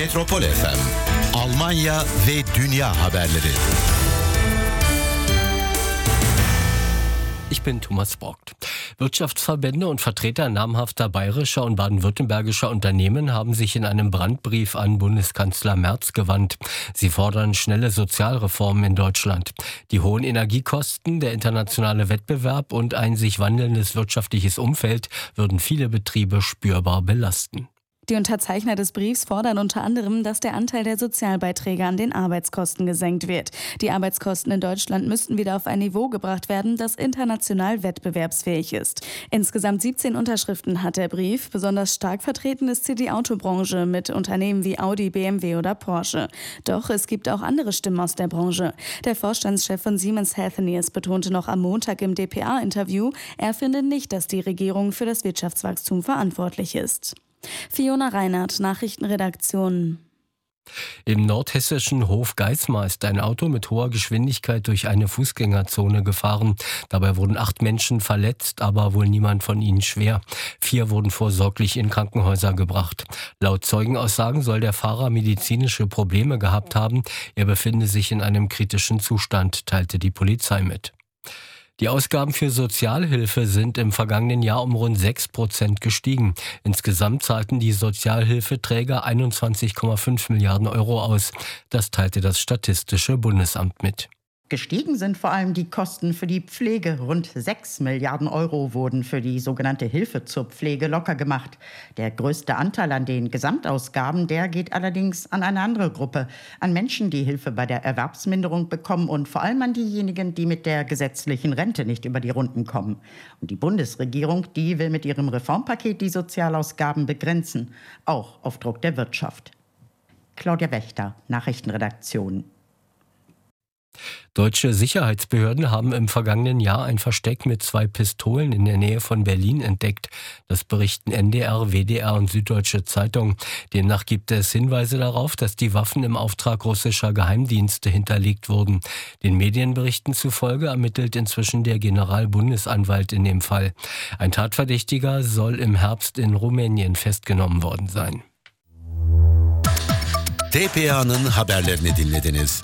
Metropol FM, Almanya ve dünya haberleri. Ich bin Thomas Borgt. Wirtschaftsverbände und Vertreter namhafter bayerischer und baden-württembergischer Unternehmen haben sich in einem Brandbrief an Bundeskanzler Merz gewandt. Sie fordern schnelle Sozialreformen in Deutschland. Die hohen Energiekosten, der internationale Wettbewerb und ein sich wandelndes wirtschaftliches Umfeld würden viele Betriebe spürbar belasten. Die Unterzeichner des Briefs fordern unter anderem, dass der Anteil der Sozialbeiträge an den Arbeitskosten gesenkt wird. Die Arbeitskosten in Deutschland müssten wieder auf ein Niveau gebracht werden, das international wettbewerbsfähig ist. Insgesamt 17 Unterschriften hat der Brief. Besonders stark vertreten ist hier die Autobranche mit Unternehmen wie Audi, BMW oder Porsche. Doch es gibt auch andere Stimmen aus der Branche. Der Vorstandschef von Siemens Healthineers betonte noch am Montag im dpa-Interview, er finde nicht, dass die Regierung für das Wirtschaftswachstum verantwortlich ist. Fiona Reinhardt, Nachrichtenredaktion. Im nordhessischen Hof Geismar ist ein Auto mit hoher Geschwindigkeit durch eine Fußgängerzone gefahren. Dabei wurden 8 Menschen verletzt, aber wohl niemand von ihnen schwer. 4 wurden vorsorglich in Krankenhäuser gebracht. Laut Zeugenaussagen soll der Fahrer medizinische Probleme gehabt haben. Er befinde sich in einem kritischen Zustand, teilte die Polizei mit. Die Ausgaben für Sozialhilfe sind im vergangenen Jahr um rund 6% gestiegen. Insgesamt zahlten die Sozialhilfeträger 21,5 Milliarden Euro aus. Das teilte das Statistische Bundesamt mit. Gestiegen sind vor allem die Kosten für die Pflege. Rund 6 Milliarden Euro wurden für die sogenannte Hilfe zur Pflege locker gemacht. Der größte Anteil an den Gesamtausgaben, der geht allerdings an eine andere Gruppe. An Menschen, die Hilfe bei der Erwerbsminderung bekommen und vor allem an diejenigen, die mit der gesetzlichen Rente nicht über die Runden kommen. Und die Bundesregierung, die will mit ihrem Reformpaket die Sozialausgaben begrenzen, auch auf Druck der Wirtschaft. Claudia Wächter, Nachrichtenredaktion. Deutsche Sicherheitsbehörden haben im vergangenen Jahr ein Versteck mit 2 Pistolen in der Nähe von Berlin entdeckt. Das berichten NDR, WDR und Süddeutsche Zeitung. Demnach gibt es Hinweise darauf, dass die Waffen im Auftrag russischer Geheimdienste hinterlegt wurden. Den Medienberichten zufolge ermittelt inzwischen der Generalbundesanwalt in dem Fall. Ein Tatverdächtiger soll im Herbst in Rumänien festgenommen worden sein. TPA'nın haberlerini dinlediniz.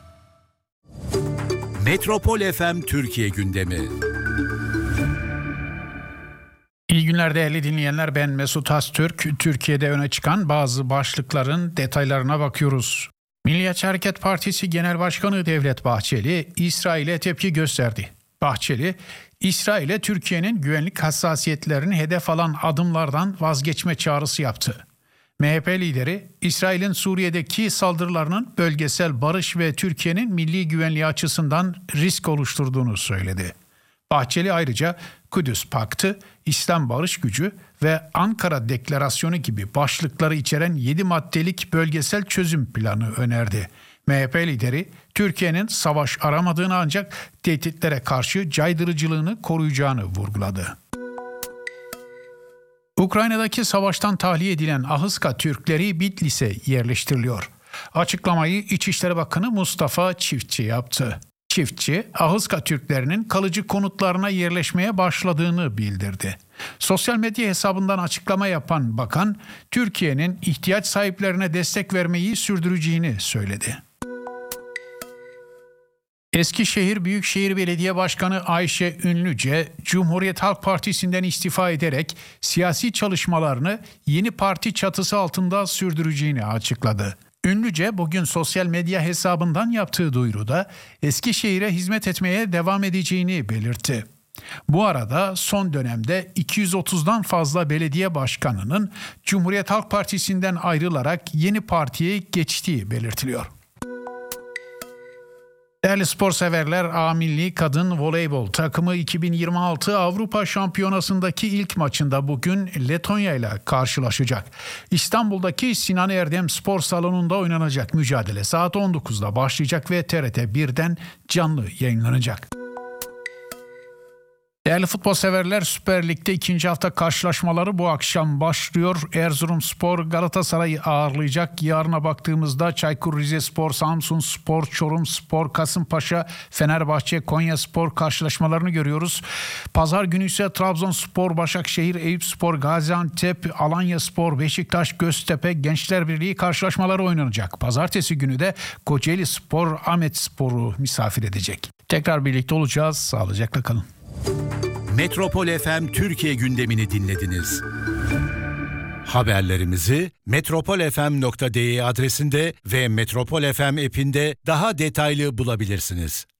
Metropol FM Türkiye gündemi. İyi günler değerli dinleyenler, ben Mesut Astürk. Türkiye'de öne çıkan bazı başlıkların detaylarına bakıyoruz. Milliyetçi Hareket Partisi Genel Başkanı Devlet Bahçeli, İsrail'e tepki gösterdi. Bahçeli, İsrail'e Türkiye'nin güvenlik hassasiyetlerini hedef alan adımlardan vazgeçme çağrısı yaptı. MHP lideri, İsrail'in Suriye'deki saldırılarının bölgesel barış ve Türkiye'nin milli güvenliği açısından risk oluşturduğunu söyledi. Bahçeli ayrıca Kudüs Paktı, İslam Barış Gücü ve Ankara Deklarasyonu gibi başlıkları içeren 7 maddelik bölgesel çözüm planı önerdi. MHP lideri, Türkiye'nin savaş aramadığını ancak tehditlere karşı caydırıcılığını koruyacağını vurguladı. Ukrayna'daki savaştan tahliye edilen Ahıska Türkleri Bitlis'e yerleştiriliyor. Açıklamayı İçişleri Bakanı Mustafa Çiftçi yaptı. Çiftçi, Ahıska Türklerinin kalıcı konutlarına yerleşmeye başladığını bildirdi. Sosyal medya hesabından açıklama yapan bakan, Türkiye'nin ihtiyaç sahiplerine destek vermeyi sürdüreceğini söyledi. Eskişehir Büyükşehir Belediye Başkanı Ayşe Ünlüce, Cumhuriyet Halk Partisi'nden istifa ederek siyasi çalışmalarını yeni parti çatısı altında sürdüreceğini açıkladı. Ünlüce bugün sosyal medya hesabından yaptığı duyuruda Eskişehir'e hizmet etmeye devam edeceğini belirtti. Bu arada son dönemde 230'dan fazla belediye başkanının Cumhuriyet Halk Partisi'nden ayrılarak yeni partiye geçtiği belirtiliyor. Değerli spor severler, A Milli Kadın Voleybol takımı 2026 Avrupa Şampiyonası'ndaki ilk maçında bugün Letonya ile karşılaşacak. İstanbul'daki Sinan Erdem Spor Salonu'nda oynanacak mücadele saat 19'da başlayacak ve TRT 1'den canlı yayınlanacak. Değerli futbol severler, Süper Lig'de ikinci hafta karşılaşmaları bu akşam başlıyor. Erzurumspor Galatasaray'ı ağırlayacak. Yarına baktığımızda Çaykur Rizespor, Samsunspor, Çorumspor, Kasımpaşa, Fenerbahçe, Konyaspor karşılaşmalarını görüyoruz. Pazar günü ise Trabzonspor, Başakşehir, Eyüpspor, Gaziantep, Alanyaspor, Beşiktaş, Göztepe, Gençler Birliği karşılaşmaları oynanacak. Pazartesi günü de Kocaelispor, Ahmetspor'u misafir edecek. Tekrar birlikte olacağız. Sağlıcakla kalın. Metropol FM Türkiye gündemini dinlediniz. Haberlerimizi metropolfm.de adresinde ve Metropol FM app'inde daha detaylı bulabilirsiniz.